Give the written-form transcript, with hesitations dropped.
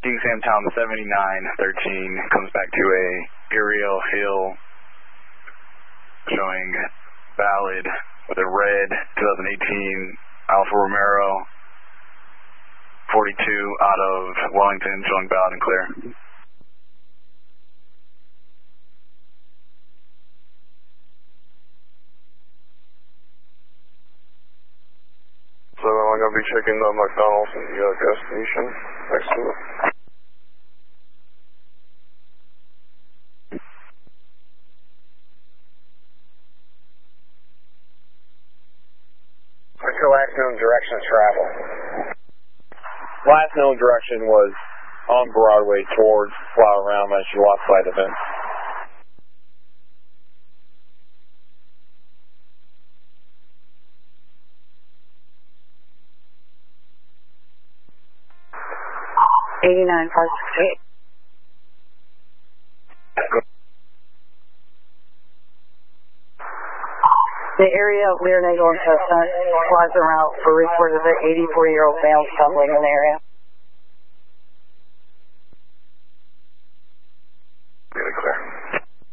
King Sam Town 7913 comes back to a Ariel Hill showing valid with a red 2018 Alfa Romero 42 out of Wellington showing valid and clear. So I'm going to be checking the McDonald's and the gas station next to it. What's your last known direction of travel? Last known direction was on Broadway towards Flower Round as you lost sight of it. The area of Lear Nagle and Chestnut was a route for reported that 84-year-old male stumbling in the area.